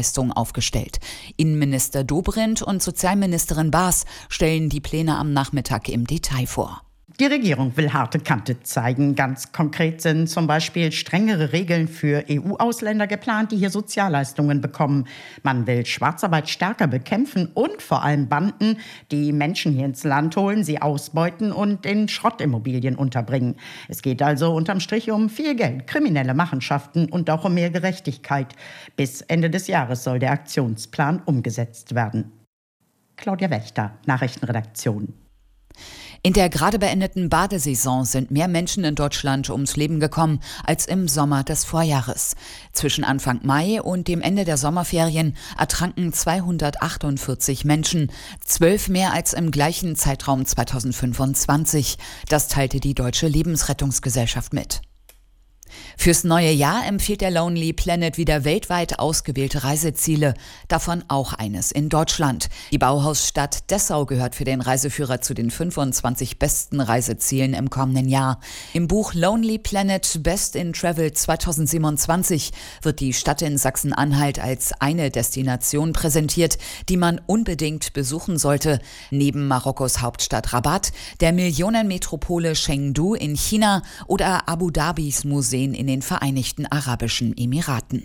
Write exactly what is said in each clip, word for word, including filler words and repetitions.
aufgestellt. Innenminister Dobrindt und Sozialministerin Baas stellen die Pläne am Nachmittag im Detail vor. Die Regierung will harte Kante zeigen. Ganz konkret sind zum Beispiel strengere Regeln für E U-Ausländer geplant, die hier Sozialleistungen bekommen. Man will Schwarzarbeit stärker bekämpfen und vor allem Banden, die Menschen hier ins Land holen, sie ausbeuten und in Schrottimmobilien unterbringen. Es geht also unterm Strich um viel Geld, kriminelle Machenschaften und auch um mehr Gerechtigkeit. Bis Ende des Jahres soll der Aktionsplan umgesetzt werden. Claudia Wächter, Nachrichtenredaktion. In der gerade beendeten Badesaison sind mehr Menschen in Deutschland ums Leben gekommen als im Sommer des Vorjahres. Zwischen Anfang Mai und dem Ende der Sommerferien ertranken zweihundertachtundvierzig Menschen, zwölf mehr als im gleichen Zeitraum zweitausendfünfundzwanzig. Das teilte die Deutsche Lebensrettungsgesellschaft mit. Fürs neue Jahr empfiehlt der Lonely Planet wieder weltweit ausgewählte Reiseziele, davon auch eines in Deutschland. Die Bauhausstadt Dessau gehört für den Reiseführer zu den fünfundzwanzig besten Reisezielen im kommenden Jahr. Im Buch Lonely Planet Best in Travel zweitausendsiebenundzwanzig wird die Stadt in Sachsen-Anhalt als eine Destination präsentiert, die man unbedingt besuchen sollte. Neben Marokkos Hauptstadt Rabat, der Millionenmetropole Chengdu in China oder Abu Dhabis Museen in den Vereinigten Arabischen Emiraten.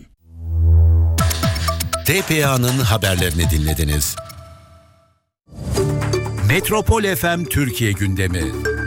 T P A'nın haberlerini dinlediniz. Metropol F M Türkiye gündemi.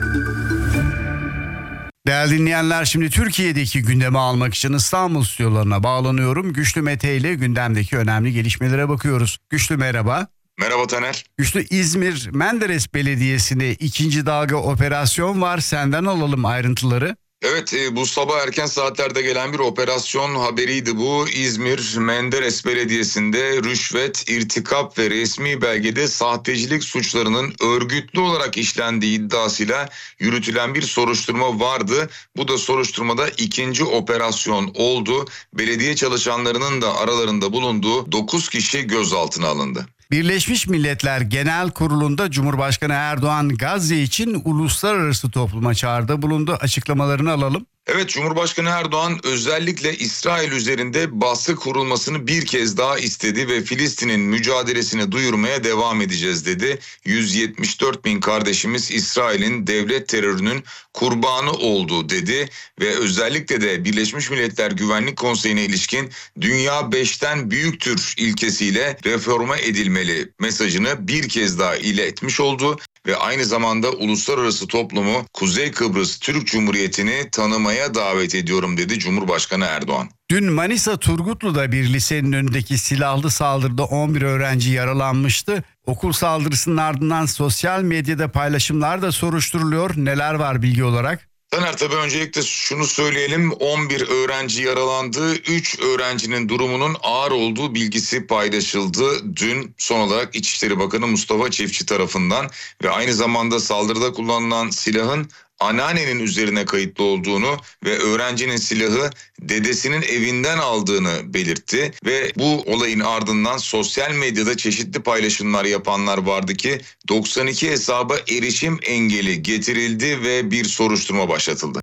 Değerli dinleyenler, şimdi Türkiye'deki gündemi almak için İstanbul stüdyolarına bağlanıyorum. Güçlü Mete ile gündemdeki önemli gelişmelere bakıyoruz. Güçlü merhaba. Merhaba Taner. Güçlü, İzmir Menderes Belediyesi'nde ikinci dalga operasyon var. Senden alalım ayrıntıları. Evet, bu sabah erken saatlerde gelen bir operasyon haberiydi bu. İzmir Menderes Belediyesi'nde rüşvet, irtikap ve resmi belgede sahtecilik suçlarının örgütlü olarak işlendiği iddiasıyla yürütülen bir soruşturma vardı. Bu da soruşturmada ikinci operasyon oldu. Belediye çalışanlarının da aralarında bulunduğu dokuz kişi gözaltına alındı. Birleşmiş Milletler Genel Kurulu'nda Cumhurbaşkanı Erdoğan Gazze için uluslararası topluma çağrıda bulundu. Açıklamalarını alalım. Evet, Cumhurbaşkanı Erdoğan özellikle İsrail üzerinde baskı kurulmasını bir kez daha istedi ve Filistin'in mücadelesini duyurmaya devam edeceğiz dedi. yüz yetmiş dört bin kardeşimiz İsrail'in devlet terörünün kurbanı oldu dedi ve özellikle de Birleşmiş Milletler Güvenlik Konseyi'ne ilişkin dünya beşten büyüktür ilkesiyle reforme edilmeli mesajını bir kez daha iletmiş oldu. Ve aynı zamanda uluslararası toplumu Kuzey Kıbrıs Türk Cumhuriyeti'ni tanımaya davet ediyorum dedi Cumhurbaşkanı Erdoğan. Dün Manisa Turgutlu'da bir lisenin önündeki silahlı saldırıda on bir öğrenci yaralanmıştı. Okul saldırısının ardından sosyal medyada paylaşımlar da soruşturuluyor. Neler var bilgi olarak? Taner, tabii öncelikle şunu söyleyelim, on bir öğrenci yaralandı, üç öğrencinin durumunun ağır olduğu bilgisi paylaşıldı dün son olarak İçişleri Bakanı Mustafa Çiftçi tarafından ve aynı zamanda saldırıda kullanılan silahın anneannenin üzerine kayıtlı olduğunu ve öğrencinin silahı dedesinin evinden aldığını belirtti ve bu olayın ardından sosyal medyada çeşitli paylaşımlar yapanlar vardı ki doksan iki hesaba erişim engeli getirildi ve bir soruşturma başlatıldı.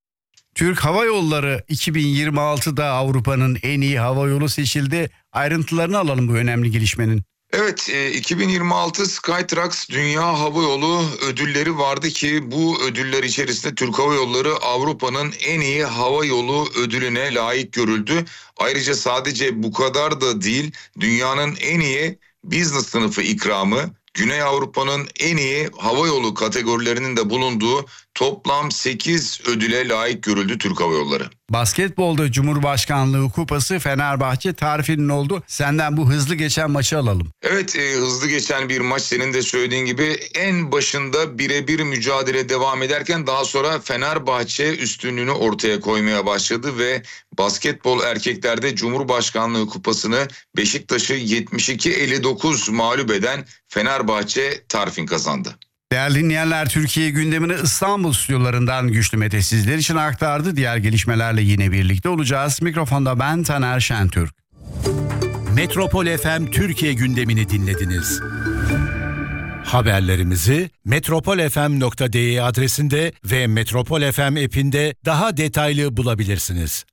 Türk Hava Yolları iki bin yirmi altıda Avrupa'nın en iyi hava yolu seçildi. Ayrıntılarını alalım bu önemli gelişmenin. Evet, iki bin yirmi altı Skytrax Dünya Hava Yolu ödülleri vardı ki bu ödüller içerisinde Türk Hava Yolları Avrupa'nın en iyi hava yolu ödülüne layık görüldü. Ayrıca sadece bu kadar da değil, dünyanın en iyi business sınıfı ikramı, Güney Avrupa'nın en iyi hava yolu kategorilerinin de bulunduğu toplam sekiz ödüle layık görüldü Türk Hava Yolları. Basketbolda Cumhurbaşkanlığı Kupası Fenerbahçe tarifinin oldu. Senden bu hızlı geçen maçı alalım. Evet, e, hızlı geçen bir maç, senin de söylediğin gibi en başında birebir mücadele devam ederken daha sonra Fenerbahçe üstünlüğünü ortaya koymaya başladı ve basketbol erkeklerde Cumhurbaşkanlığı Kupası'nı Beşiktaş'ı yetmiş iki elli dokuz mağlup eden Fenerbahçe tarifin kazandı. Değerli dinleyenler, Türkiye gündemini İstanbul stüdyolarından Güçlü Mete sizler için aktardı. Diğer gelişmelerle yine birlikte olacağız. Mikrofonda ben Taner Şentürk. Metropol F M Türkiye gündemini dinlediniz. Haberlerimizi metropol f m nokta d e adresinde ve Metropol F M app'inde daha detaylı bulabilirsiniz.